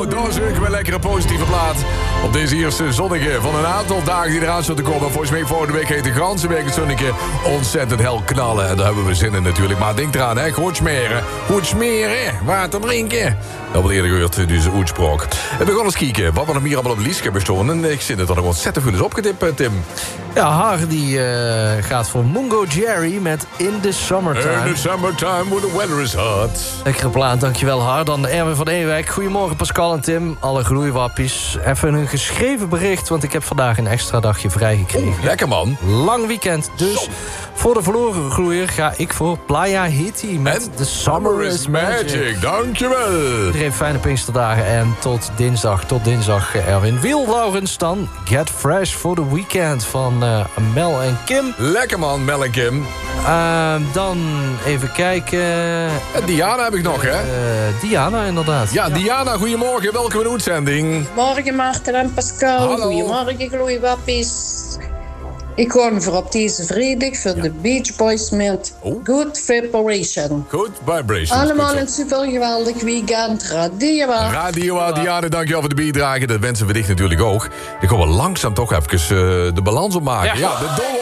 Nou, dat is ook wel een lekkere positieve plaat. Op deze eerste zonnige van een aantal dagen die eraan zullen komen. Volgens mij volgende week heet de ganse week het zonnetje ontzettend hel knallen. En daar hebben we zin in natuurlijk. Maar denk eraan, hè, goed smeren, water drinken. Dat wil eerder gehoord, dus uitspraak. En we gaan eens kijken wat we nog meer allemaal op de lijst hebben staan. En ik zit het er nog ontzettend goed eens opgetipt, Tim. Ja, Har die gaat voor Mungo Jerry met In the Summertime. In the summertime when the weather is hot. Lekkere plaat, dankjewel Har. Dan Erwin van Ewijk. Goedemorgen Pascal en Tim, alle gloeiwappies. Even een geschreven bericht, want ik heb vandaag een extra dagje vrijgekregen. Lekker man. Lang weekend, dus voor de verloren gloeier ga ik voor Playa Hiti met The Summer is Magic. Dankjewel. Iedereen fijne Pinksterdagen en tot dinsdag Erwin. Wiel Laurens dan, Get Fresh for the Weekend van Mel en Kim. Lekker man, Mel en Kim. Dan even kijken. Diana heb ik nog, hè? Diana, inderdaad. Ja, Diana, goedemorgen. Welkom in de uitzending. Morgen Maarten en Pascal. Hallo. Goedemorgen gloeiwappies. Ik ga voor op deze vrijdag voor de Beach Boys met Good Vibration. Good vibrations. Allemaal een super geweldig weekend. Radio. Diana, dankjewel voor de bijdrage. Dat wensen we dicht natuurlijk ook. Dan gaan we langzaam toch even de balans opmaken. Ja. De